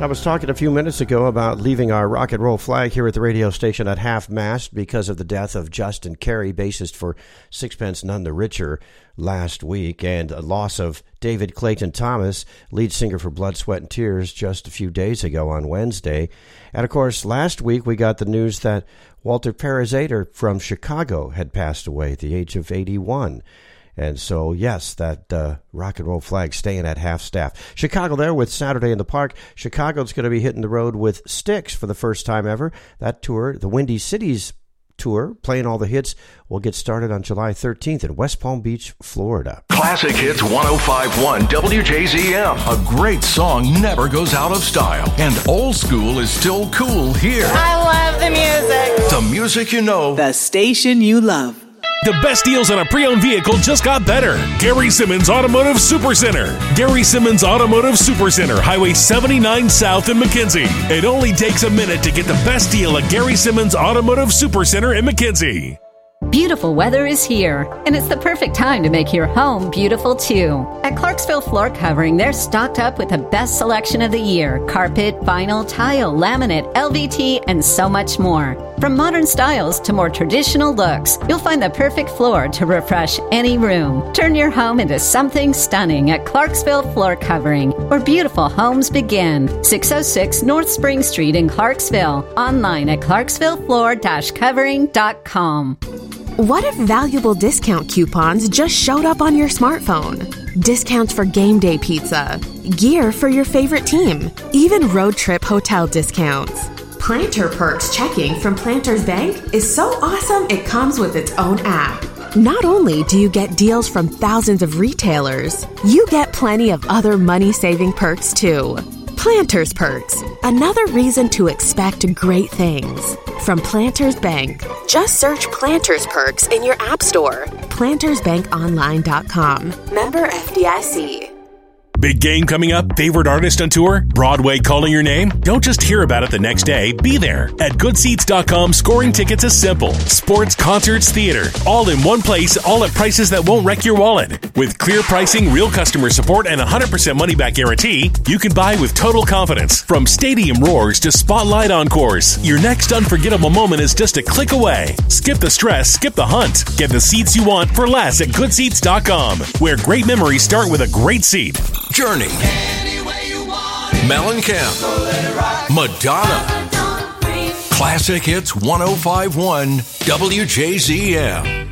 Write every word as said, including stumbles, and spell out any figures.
I was talking a few minutes ago about leaving our rock and roll flag here at the radio station at half-mast because of the death of Justin Carey, bassist for Sixpence None the Richer, last week, and a loss of David Clayton Thomas, lead singer for Blood, Sweat and Tears, just a few days ago on Wednesday. And, of course, last week we got the news that Walter Parazater from Chicago had passed away at the age of eighty-one. And so, yes, that uh, rock and roll flag staying at half-staff. Chicago there with Saturday in the Park. Chicago's going to be hitting the road with Styx for the first time ever. That tour, the Windy Cities Tour, playing all the hits, will get started on July thirteenth in West Palm Beach, Florida. Classic Hits one oh five point one W J Z M. A great song never goes out of style, and old school is still cool here. I love the music. The music you know. The station you love. The best deals on a pre-owned vehicle just got better. Gary Simmons Automotive Supercenter. Gary Simmons Automotive Supercenter, Highway seventy-nine South in McKenzie. It only takes a minute to get the best deal at Gary Simmons Automotive Supercenter in McKenzie. Beautiful weather is here, and it's the perfect time to make your home beautiful too. At Clarksville Floor Covering, they're stocked up with the best selection of the year: carpet, vinyl, tile, laminate, L V T, and so much more. From modern styles to more traditional looks, you'll find the perfect floor to refresh any room. Turn your home into something stunning at Clarksville Floor Covering, where beautiful homes begin. six oh six North Spring Street in Clarksville. Online at clarksville floor dash covering dot com. What if valuable discount coupons just showed up on your smartphone? Discounts for game day pizza, gear for your favorite team, even road trip hotel discounts. Planter Perks checking from Planters Bank is so awesome it comes with its own app. Not only do you get deals from thousands of retailers, you get plenty of other money-saving perks too. Planters Perks, another reason to expect great things. From Planters Bank, just search Planters Perks in your app store. planters bank online dot com. Member F D I C. Big game coming up? Favorite artist on tour? Broadway calling your name? Don't just hear about it the next day. Be there. At good seats dot com, scoring tickets is simple. Sports, concerts, theater. All in one place, all at prices that won't wreck your wallet. With clear pricing, real customer support, and one hundred percent money-back guarantee, you can buy with total confidence. From stadium roars to spotlight encores, your next unforgettable moment is just a click away. Skip the stress, skip the hunt. Get the seats you want for less at good seats dot com, where great memories start with a great seat. Journey, Mellencamp, Madonna, Classic Hits one oh five point one W J Z M.